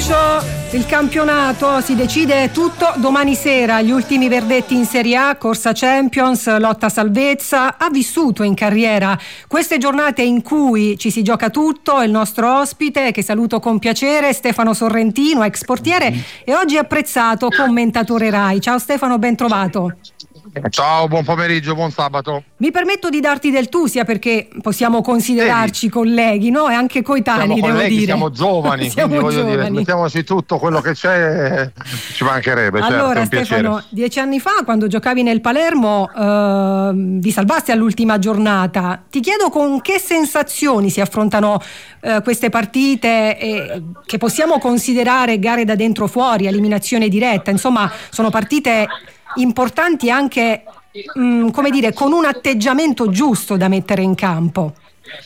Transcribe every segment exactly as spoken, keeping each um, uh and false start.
calcio, il campionato, si decide tutto domani sera. Gli ultimi verdetti in Serie A, corsa Champions, lotta salvezza. Ha vissuto in carriera queste giornate in cui ci si gioca tutto. Il nostro ospite, che saluto con piacere, Stefano Sorrentino, ex portiere e oggi apprezzato commentatore Rai. Ciao Stefano, ben trovato. Ciao, buon pomeriggio, buon sabato. Mi permetto di darti del tu, sia perché possiamo considerarci Devi. colleghi, no? E anche coetanei, siamo devo colleghi, dire. Siamo giovani, siamo quindi voglio giovani. dire, mettiamoci tutto quello che c'è, ci mancherebbe. Allora, certo, un Stefano, piacere. dieci anni fa, quando giocavi nel Palermo, eh, vi salvasti all'ultima giornata. Ti chiedo con che sensazioni si affrontano eh, queste partite, eh, che possiamo considerare gare da dentro fuori, eliminazione diretta. Insomma, sono partite importanti anche, mh, come dire, con un atteggiamento giusto da mettere in campo.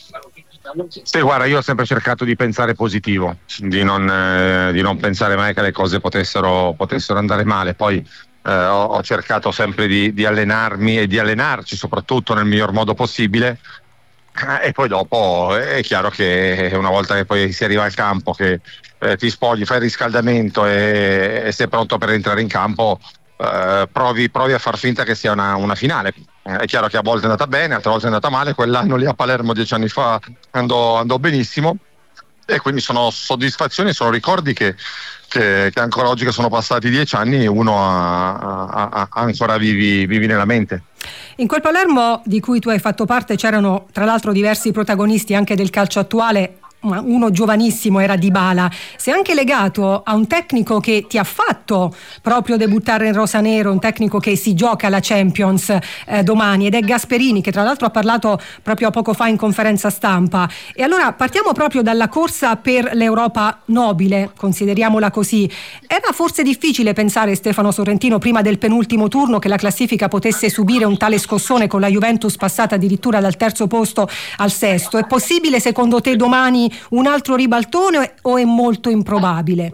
Sì, guarda, io ho sempre cercato di pensare positivo, di non, eh, di non pensare mai che le cose potessero, potessero andare male. Poi eh, ho, ho cercato sempre di, di allenarmi e di allenarci soprattutto nel miglior modo possibile, eh, e poi dopo è chiaro che una volta che poi si arriva al campo, che eh, ti spogli, fai il riscaldamento e, e sei pronto per entrare in campo, Uh, provi, provi a far finta che sia una, una finale. Uh, è chiaro che a volte è andata bene, altre volte è andata male. Quell'anno lì a Palermo dieci anni fa andò, andò benissimo, e quindi sono soddisfazioni, sono ricordi che, che, che ancora oggi, che sono passati dieci anni, uno ha, ha, ha ancora vivi, vivi nella mente. In quel Palermo di cui tu hai fatto parte c'erano tra l'altro diversi protagonisti anche del calcio attuale. Uno giovanissimo era Dybala. Sei anche legato a un tecnico che ti ha fatto proprio debuttare in rosanero, un tecnico che si gioca la Champions eh, domani, ed è Gasperini, che tra l'altro ha parlato proprio poco fa in conferenza stampa. E allora partiamo proprio dalla corsa per l'Europa nobile, consideriamola così. Era forse difficile pensare, Stefano Sorrentino, prima del penultimo turno, che la classifica potesse subire un tale scossone, con la Juventus passata addirittura dal terzo posto al sesto? È possibile secondo te domani un altro ribaltone o è molto improbabile?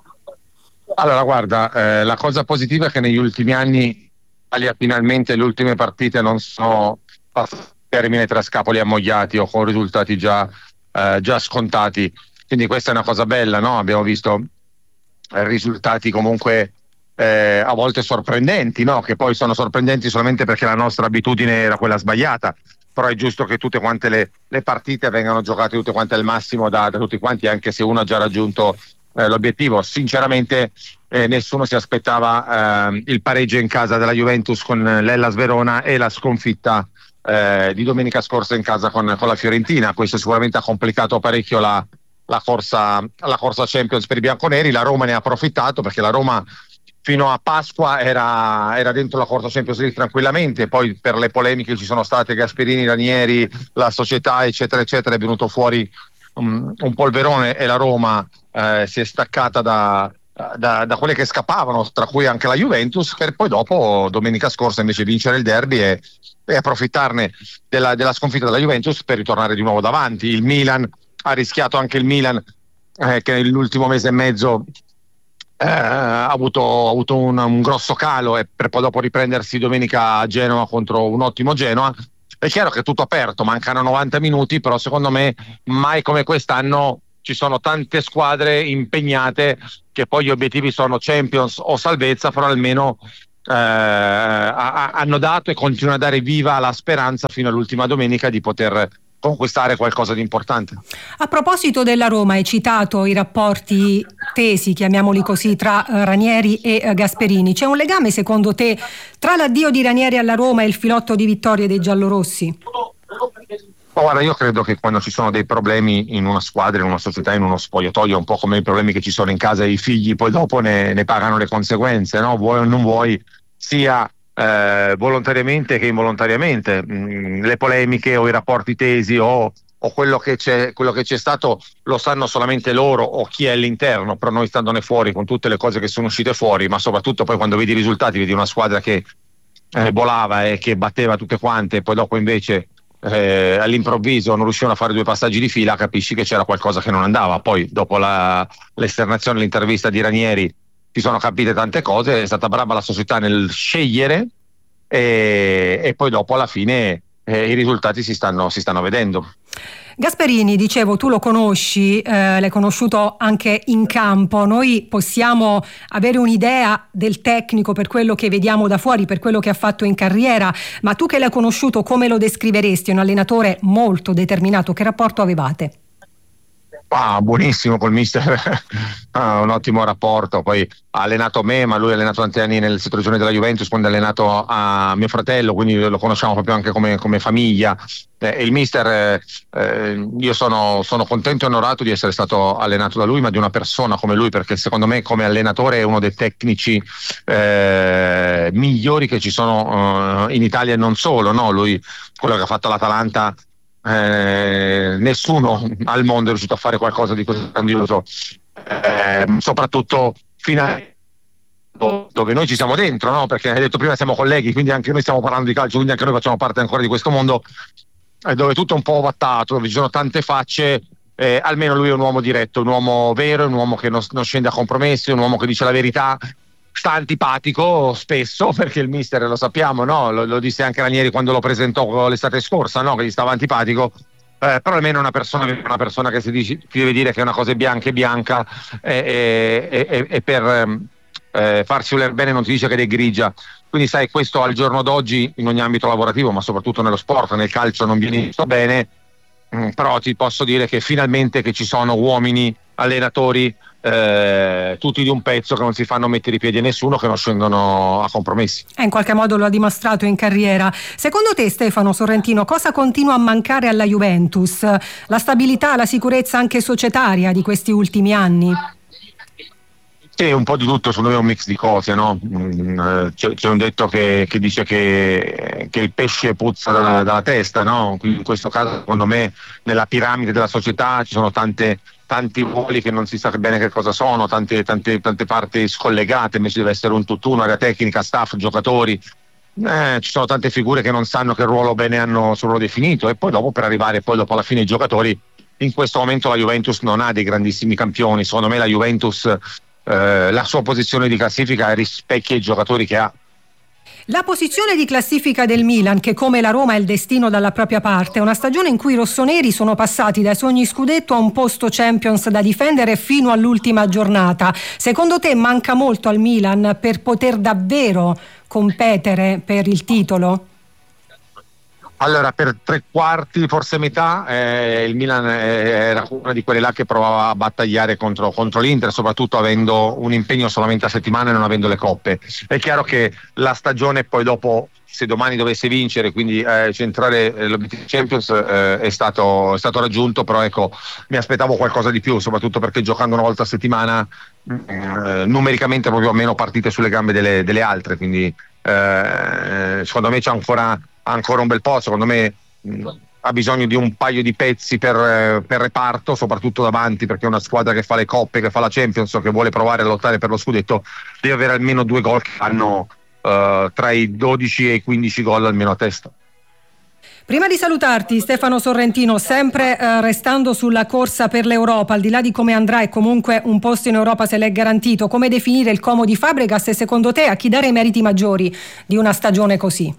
Allora guarda, eh, la cosa positiva è che negli ultimi anni Italia, finalmente le ultime partite non sono passate a termine tra scapoli ammogliati o con risultati già, eh, già scontati, quindi questa è una cosa bella, no? Abbiamo visto eh, risultati comunque eh, a volte sorprendenti, no? Che poi sono sorprendenti solamente perché la nostra abitudine era quella sbagliata. Però è giusto che tutte quante le, le partite vengano giocate tutte quante al massimo da, da tutti quanti, anche se uno ha già raggiunto eh, l'obiettivo. Sinceramente eh, nessuno si aspettava eh, il pareggio in casa della Juventus con l'Hellas Verona e la sconfitta eh, di domenica scorsa in casa con, con la Fiorentina. Questo sicuramente ha complicato parecchio la, la, corsa, la corsa Champions per i bianconeri. La Roma ne ha approfittato, perché la Roma fino a Pasqua era, era dentro la corsa Champions League tranquillamente. Poi per le polemiche ci sono state, Gasperini, Ranieri, la società eccetera eccetera, è venuto fuori um, un polverone, e la Roma eh, si è staccata da, da, da quelle che scappavano, tra cui anche la Juventus, per poi dopo domenica scorsa invece vincere il derby e, e approfittarne della, della sconfitta della Juventus per ritornare di nuovo davanti. Il Milan ha rischiato, anche il Milan eh, che nell'ultimo mese e mezzo Eh, ha avuto, ha avuto un, un grosso calo, e per poi dopo riprendersi domenica a Genova contro un ottimo Genoa. È chiaro che è tutto aperto, mancano novanta minuti, però secondo me mai come quest'anno ci sono tante squadre impegnate, che poi gli obiettivi sono Champions o salvezza, però almeno eh, ha, hanno dato e continuano a dare viva la speranza fino all'ultima domenica di poter conquistare qualcosa di importante. A proposito della Roma, hai citato i rapporti tesi, chiamiamoli così, tra uh, Ranieri e uh, Gasperini. C'è un legame secondo te tra l'addio di Ranieri alla Roma e il filotto di vittorie dei giallorossi? Ma guarda, io credo che quando ci sono dei problemi in una squadra, in una società, in uno spogliatoio, un po' come i problemi che ci sono in casa i figli, poi dopo ne, ne pagano le conseguenze, no? Vuoi o non vuoi, sia Eh, volontariamente che involontariamente. Mm, le polemiche o i rapporti tesi o, o quello che c'è quello che c'è stato lo sanno solamente loro o chi è all'interno, però noi standone fuori, con tutte le cose che sono uscite fuori, ma soprattutto poi quando vedi i risultati, vedi una squadra che eh, volava e che batteva tutte quante, e poi dopo invece eh, all'improvviso non riuscivano a fare due passaggi di fila, capisci che c'era qualcosa che non andava. Poi dopo la, l'esternazione, l'intervista di Ranieri, si sono capite tante cose, è stata brava la società nel scegliere, e, e poi dopo alla fine eh, i risultati si stanno, si stanno vedendo. Gasperini, dicevo, tu lo conosci, eh, l'hai conosciuto anche in campo. Noi possiamo avere un'idea del tecnico per quello che vediamo da fuori, per quello che ha fatto in carriera, ma tu che l'hai conosciuto, come lo descriveresti? Un allenatore molto determinato. Che rapporto avevate? Ah, buonissimo col mister, ah, un ottimo rapporto. Poi ha allenato me, ma lui ha allenato tanti anni nel settore giovanile della Juventus, quando ha allenato a mio fratello, quindi lo conosciamo proprio anche come, come famiglia. Eh, il mister, eh, eh, io sono, sono contento e onorato di essere stato allenato da lui, ma di una persona come lui, perché secondo me come allenatore è uno dei tecnici eh, migliori che ci sono eh, in Italia e non solo, no? Lui, quello che ha fatto l'Atalanta, Eh, nessuno al mondo è riuscito a fare qualcosa di così grandioso, eh, soprattutto fino a dove noi ci siamo dentro, no? Perché hai detto prima siamo colleghi, quindi anche noi stiamo parlando di calcio, quindi anche noi facciamo parte ancora di questo mondo, eh, dove tutto è un po' ovattato, dove ci sono tante facce. Eh, almeno lui è un uomo diretto, un uomo vero, un uomo che non, non scende a compromessi, un uomo che dice la verità. Sta antipatico spesso, perché il mister, lo sappiamo, no? lo, lo disse anche Ranieri quando lo presentò l'estate scorsa, no? Che gli stava antipatico, eh, però almeno una persona, una persona che si, dice, si deve dire che una cosa è bianca è bianca, e, e, e, e per eh, farsi voler bene non ti dice che è grigia. Quindi sai, questo al giorno d'oggi in ogni ambito lavorativo, ma soprattutto nello sport, nel calcio non viene visto bene, mh, però ti posso dire che finalmente che ci sono uomini, allenatori, Eh, tutti di un pezzo, che non si fanno mettere i piedi a nessuno, che non scendono a compromessi. Eh, in qualche modo lo ha dimostrato in carriera. Secondo te, Stefano Sorrentino, cosa continua a mancare alla Juventus? La stabilità, la sicurezza anche societaria di questi ultimi anni? Sì, un po' di tutto, secondo me è un mix di cose, no? C'è, c'è un detto che, che dice che, che il pesce puzza dalla, dalla testa, no? In questo caso, secondo me, nella piramide della società ci sono tante tanti ruoli che non si sa bene che cosa sono, tante, tante, tante parti scollegate, invece deve essere un tutt'uno, area tecnica, staff, giocatori. Eh, ci sono tante figure che non sanno che ruolo bene hanno sul ruolo definito, e poi dopo, per arrivare poi dopo alla fine i giocatori. In questo momento la Juventus non ha dei grandissimi campioni. Secondo me la Juventus, eh, la sua posizione di classifica rispecchia i giocatori che ha. La posizione di classifica del Milan, che come la Roma è il destino dalla propria parte, è una stagione in cui i rossoneri sono passati dai sogni scudetto a un posto Champions da difendere fino all'ultima giornata. Secondo te manca molto al Milan per poter davvero competere per il titolo? Allora, per tre quarti, forse metà, eh, il Milan era una di quelle là che provava a battagliare contro, contro l'Inter, soprattutto avendo un impegno solamente a settimana e non avendo le coppe. È chiaro che la stagione poi dopo, se domani dovesse vincere, quindi eh, centrare eh, l'obiettivo Champions, eh, è, stato, è stato raggiunto, però ecco, mi aspettavo qualcosa di più, soprattutto perché giocando una volta a settimana eh, numericamente proprio meno partite sulle gambe delle, delle altre, quindi eh, secondo me c'è ancora ancora un bel po', secondo me mh, ha bisogno di un paio di pezzi per, eh, per reparto, soprattutto davanti, perché è una squadra che fa le coppe, che fa la Champions, che vuole provare a lottare per lo scudetto, deve avere almeno due gol che hanno eh, tra i dodici e i quindici gol almeno a testa. Prima di salutarti, Stefano Sorrentino, sempre eh, restando sulla corsa per l'Europa, al di là di come andrà e comunque un posto in Europa se l'è garantito, come definire il Como di Fabregas e secondo te a chi dare i meriti maggiori di una stagione così?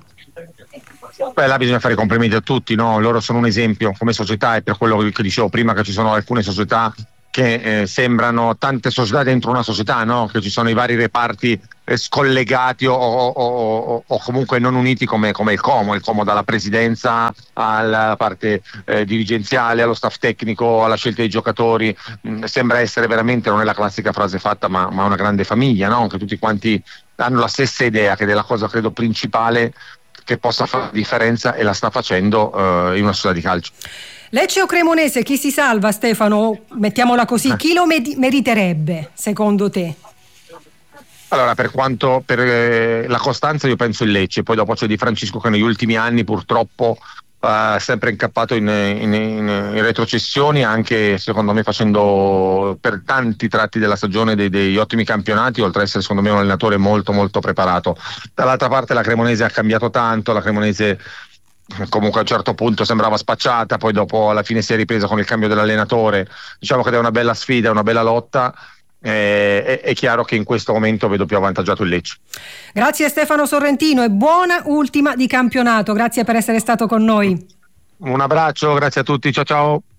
Beh, là bisogna fare i complimenti a tutti, no? Loro sono un esempio come società, e per quello che dicevo prima, che ci sono alcune società che eh, sembrano tante società dentro una società, no? Che ci sono i vari reparti eh, scollegati o, o, o, o comunque non uniti come, come il Como, il Como dalla presidenza alla parte eh, dirigenziale, allo staff tecnico, alla scelta dei giocatori. Mm, sembra essere veramente, non è la classica frase fatta, ma, ma una grande famiglia, no? Che tutti quanti hanno la stessa idea, che è la cosa credo principale che possa fare la differenza, e la sta facendo uh, in una società di calcio. Lecce o Cremonese, chi si salva, Stefano? Mettiamola così, chi lo med- meriterebbe secondo te? Allora, per quanto per eh, la costanza, io penso il Lecce, poi dopo c'è Di Francesco che negli ultimi anni purtroppo ha uh, sempre incappato in, in, in, in retrocessioni, anche secondo me facendo per tanti tratti della stagione dei, degli ottimi campionati, oltre ad essere secondo me un allenatore molto molto preparato. Dall'altra parte la Cremonese ha cambiato tanto, la Cremonese comunque a un certo punto sembrava spacciata, poi dopo alla fine si è ripresa con il cambio dell'allenatore. Diciamo che è una bella sfida, è una bella lotta. Eh, è, è chiaro che in questo momento vedo più avvantaggiato il Lecce. Grazie Stefano Sorrentino e buona ultima di campionato, grazie per essere stato con noi. Un abbraccio, grazie a tutti, ciao ciao.